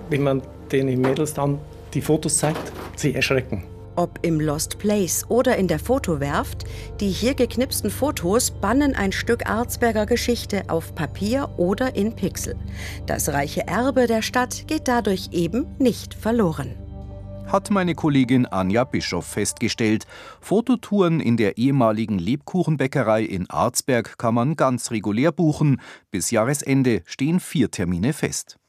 wenn man den Mädels dann die Fotos zeigt, sie erschrecken. Ob im Lost Place oder in der Fotowerft, die hier geknipsten Fotos bannen ein Stück Arzberger Geschichte auf Papier oder in Pixel. Das reiche Erbe der Stadt geht dadurch eben nicht verloren. Hat meine Kollegin Anja Bischoff festgestellt. Fototouren in der ehemaligen Lebkuchenbäckerei in Arzberg kann man ganz regulär buchen. Bis Jahresende stehen 4 Termine fest.